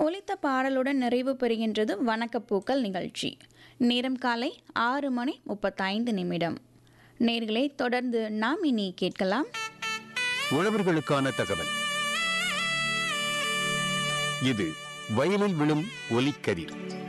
ஒலித்த பாடலுடன் நிறைவு பெறுகின்றது வணக்கப்பூக்கள் நிகழ்ச்சி. நேரம் காலை 6:35. நேர்களே, தொடர்ந்து நாம் இனி கேட்கலாம் உழவர்களுக்கான தகவல். இது வயலில் விழும் ஒலிக்கதிர்.